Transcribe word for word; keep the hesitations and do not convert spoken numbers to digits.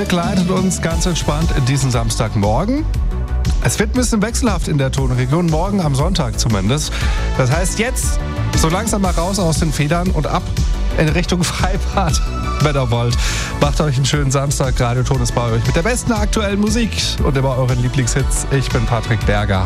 begleitet uns ganz entspannt in diesen Samstagmorgen. Es wird ein bisschen wechselhaft in der Tonregion, morgen am Sonntag zumindest. Das heißt jetzt so langsam mal raus aus den Federn und ab in Richtung Freibad, wenn ihr wollt. Macht euch einen schönen Samstag. Radio Ton ist bei euch mit der besten aktuellen Musik und immer euren Lieblingshits. Ich bin Patrick Berger.